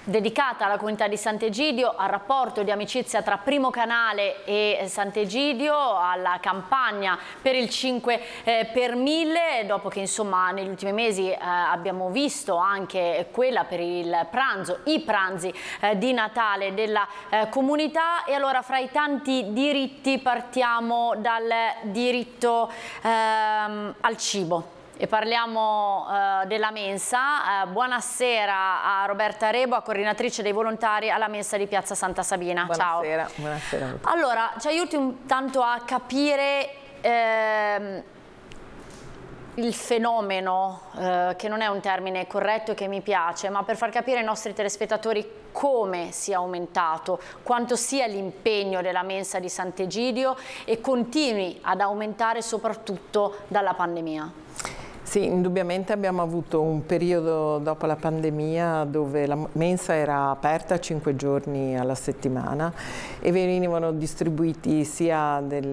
dedicata alla comunità di Sant'Egidio, al rapporto di amicizia tra Primo Canale e Sant'Egidio, alla campagna per il 5 per 1000, dopo che insomma negli ultimi mesi abbiamo visto anche quella per il pranzo, i pranzi di Natale della comunità. E allora, fra i tanti diritti partiamo dal diritto al cibo. E parliamo della mensa. Buonasera a Roberta Reboa, coordinatrice dei volontari alla mensa di Piazza Santa Sabina. Buonasera. Ciao. Buonasera. Allora, ci aiuti un tanto a capire il fenomeno, che non è un termine corretto e che mi piace, ma per far capire ai nostri telespettatori come sia aumentato, quanto sia l'impegno della mensa di Sant'Egidio e continui ad aumentare soprattutto dalla pandemia. Sì, indubbiamente abbiamo avuto un periodo dopo la pandemia dove la mensa era aperta 5 giorni alla settimana e venivano distribuiti sia degli